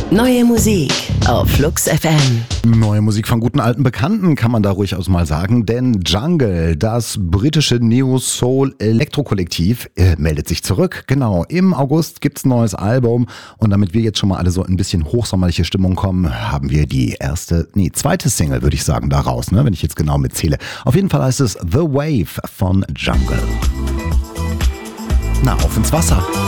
Neue Musik auf Flux FM. Neue Musik von guten alten Bekannten, kann man da durchaus mal sagen, denn Jungle, das britische Neo-Soul-Elektro-Kollektiv, meldet sich zurück. Genau, im August gibt's ein neues Album und damit wir jetzt schon mal alle so ein bisschen hochsommerliche Stimmung kommen, haben wir die zweite Single, würde ich sagen, daraus, wenn ich jetzt genau mitzähle. Auf jeden Fall heißt es The Wave von Jungle. Na, auf ins Wasser.